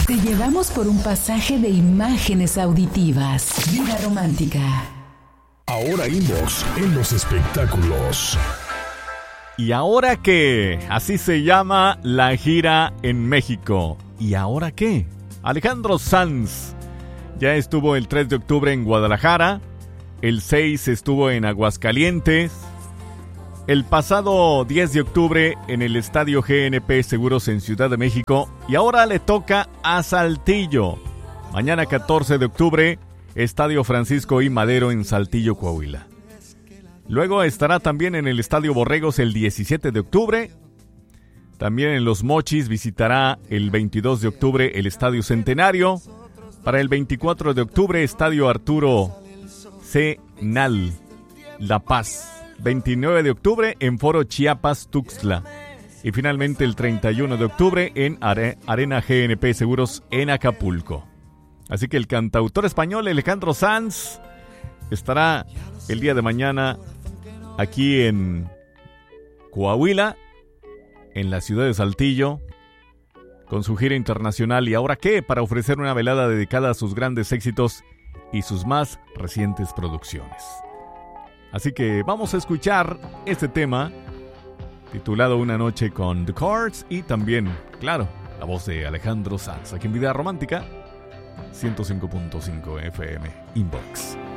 Te llevamos por un pasaje de imágenes auditivas. Vida romántica. Ahora inbox en los espectáculos. ¿Y ahora qué? Así se llama la gira en México. ¿Y ahora qué? Alejandro Sanz ya estuvo el 3 de octubre en Guadalajara. El 6 estuvo en Aguascalientes. El pasado 10 de octubre en el Estadio GNP Seguros en Ciudad de México. Y ahora le toca a Saltillo. Mañana 14 de octubre, Estadio Francisco I. Madero en Saltillo, Coahuila. Luego estará también en el Estadio Borregos el 17 de octubre. También en Los Mochis visitará el 22 de octubre el Estadio Centenario. Para el 24 de octubre, Estadio Arturo C. Nal, La Paz. 29 de octubre en Foro Chiapas, Tuxtla. Y finalmente el 31 de octubre en Arena GNP Seguros en Acapulco. Así que el cantautor español Alejandro Sanz estará el día de mañana aquí en Coahuila, en la ciudad de Saltillo, con su gira internacional. ¿Y ahora qué? Para ofrecer una velada dedicada a sus grandes éxitos y sus más recientes producciones. Así que vamos a escuchar este tema titulado Una noche con The Chords y también, claro, la voz de Alejandro Sanz, aquí en Vida Romántica 105.5 FM Inbox.